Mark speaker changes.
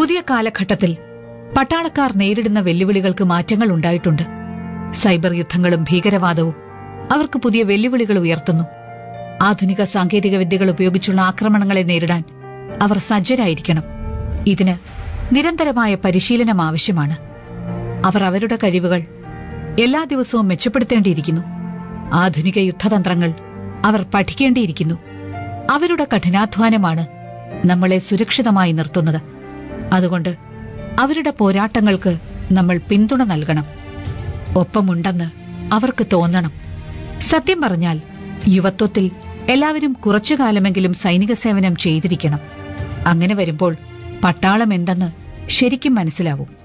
Speaker 1: പുതിയ കാലഘട്ടത്തിൽ പട്ടാളക്കാർ നേരിടുന്ന വെല്ലുവിളികൾക്ക് മാറ്റങ്ങൾ ഉണ്ടായിട്ടുണ്ട്. സൈബർ യുദ്ധങ്ങളും ഭീകരവാദവും അവർക്ക് പുതിയ വെല്ലുവിളികൾ ഉയർത്തുന്നു. ആധുനിക സാങ്കേതിക വിദ്യകൾ ഉപയോഗിച്ചുള്ള ആക്രമണങ്ങളെ നേരിടാൻ അവർ സജ്ജരായിരിക്കണം. ഇതിന് നിരന്തരമായ പരിശീലനം ആവശ്യമാണ്. അവർ അവരുടെ കഴിവുകൾ എല്ലാ ദിവസവും മെച്ചപ്പെടുത്തേണ്ടിയിരിക്കുന്നു. ആധുനിക യുദ്ധതന്ത്രങ്ങൾ അവർ പഠിക്കേണ്ടിയിരിക്കുന്നു. അവരുടെ കഠിനാധ്വാനമാണ് നമ്മളെ സുരക്ഷിതമായി നിർത്തുന്നത്. അതുകൊണ്ട് അവരുടെ പോരാട്ടങ്ങൾക്ക് നമ്മൾ പിന്തുണ നൽകണം. ഒപ്പമുണ്ടെന്ന് അവർക്ക് തോന്നണം. സത്യം പറഞ്ഞാൽ യുവത്വത്തിൽ എല്ലാവരും കുറച്ചുകാലമെങ്കിലും സൈനിക സേവനം ചെയ്തിരിക്കണം. അങ്ങനെ വരുമ്പോൾ പട്ടാളം എന്തെന്ന് ശരിക്കും മനസ്സിലാവും.